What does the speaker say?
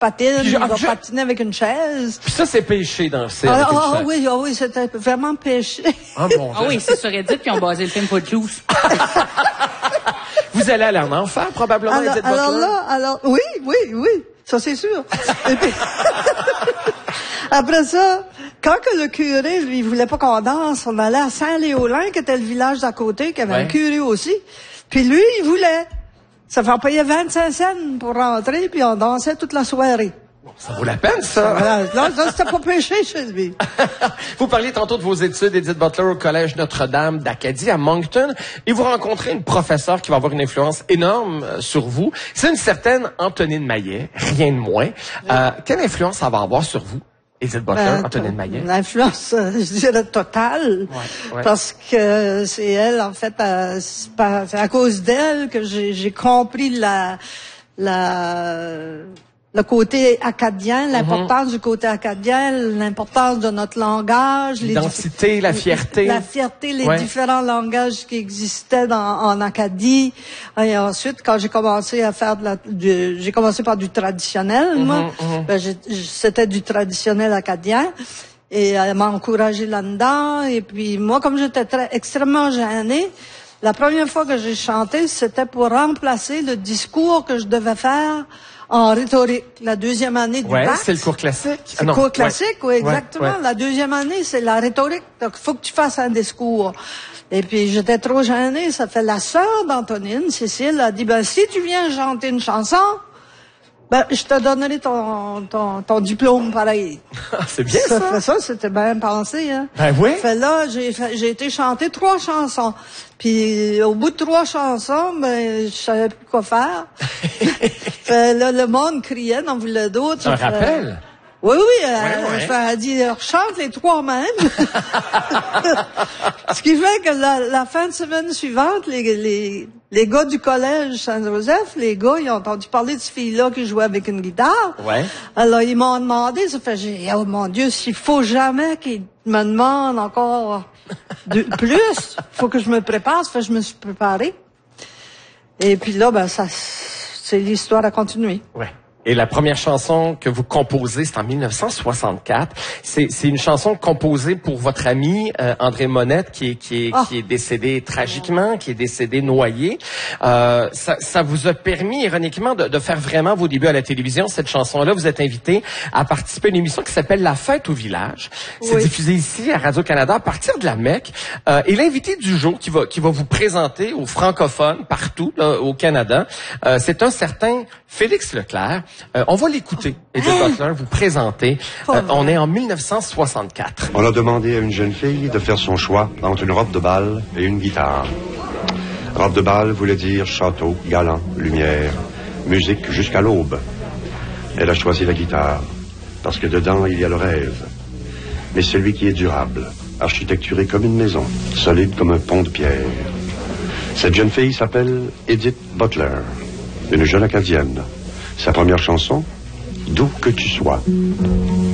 patine, il va patiner avec une chaise. Puis ça, c'est péché dans le cirque. Oui, c'était vraiment péché. Oh, mon Dieu. Oui, c'est sur Reddit qu'ils ont basé le film Footloose. Vous allez aller en enfer, probablement, Edith Butler? Oui, ça c'est sûr. Et puis, après ça, quand que le curé, lui, il voulait pas qu'on danse, on allait à Saint-Léolin, qui était le village d'à côté, qui avait un curé aussi. Puis lui, il voulait. Ça fait payer 25 cents pour rentrer, puis on dansait toute la soirée. Ça vaut la peine, ça. Non, ça, c'était pas péché chez lui. Vous parliez tantôt de vos études, Edith Butler, au Collège Notre-Dame d'Acadie, à Moncton, et vous rencontrez une professeure qui va avoir une influence énorme sur vous. C'est une certaine Antonine Maillet, rien de moins. Quelle influence ça va avoir sur vous, Edith Butler, Antonine Maillet? L'influence, je dirais, totale. Ouais. Parce que c'est elle, en fait, c'est à cause d'elle que j'ai compris le côté acadien, l'importance du côté acadien, l'importance de notre langage. L'identité, la fierté. La fierté, les différents langages qui existaient en Acadie. Et ensuite, quand j'ai commencé à faire j'ai commencé par du traditionnel, moi. C'était du traditionnel acadien. Et elle m'a encouragée là-dedans. Et puis, moi, comme j'étais extrêmement gênée, la première fois que j'ai chanté, c'était pour remplacer le discours que je devais faire en rhétorique, la deuxième année du bac. C'est le cours classique. C'est le cours classique, oui, exactement. La deuxième année, c'est la rhétorique. Donc, il faut que tu fasses un discours. Et puis, j'étais trop gênée. Ça fait la sœur d'Antonine, Cécile, a dit, si tu viens chanter une chanson, je te donnerai ton diplôme pareil. C'est bien ça. Ça, c'était bien pensé, hein. Ben oui. Fait là, j'ai été chanter 3 chansons. Puis, au bout de 3 chansons, je savais plus quoi faire. Fait là, le monde criait, n'en voulait d'autres. Un rappel? Oui, elle a dit, chante les 3 mêmes. Ce qui fait que la fin de semaine suivante, les gars du collège Saint-Joseph, les gars, ils ont entendu parler de cette fille-là qui jouait avec une guitare. Ouais. Alors, ils m'ont demandé, ça fait, oh mon Dieu, s'il faut jamais qu'ils me demandent encore plus, faut que je me prépare, ça fait, je me suis préparée. Et puis là, c'est l'histoire à continuer. Ouais. Et la première chanson que vous composez, c'est en 1964. C'est une chanson composée pour votre ami André Monette, qui est décédé tragiquement, qui est décédé noyé. Ça vous a permis, ironiquement, de faire vraiment vos débuts à la télévision. Cette chanson-là, vous êtes invité à participer à une émission qui s'appelle La Fête au village. C'est diffusé ici à Radio-Canada à partir de la Mecque. Et l'invité du jour qui va vous présenter aux francophones partout là, au Canada, c'est un certain Félix Leclerc. On va l'écouter, Edith Butler, vous présenter. On est en 1964. On a demandé à une jeune fille de faire son choix entre une robe de bal et une guitare. Robe de bal voulait dire château, galant, lumière, musique jusqu'à l'aube. Elle a choisi la guitare, parce que dedans il y a le rêve. Mais celui qui est durable, architecturé comme une maison, solide comme un pont de pierre. Cette jeune fille s'appelle Edith Butler, une jeune Acadienne. Sa première chanson, D'où que tu sois.